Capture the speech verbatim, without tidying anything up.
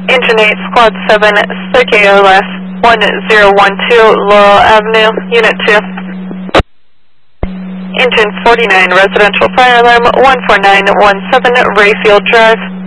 Engine eight, Squad seven, Cirque O L F one zero one two, Laurel Avenue, Unit two. Engine forty-nine, Residential Fire Alarm one four nine one seven, Rayfield Drive.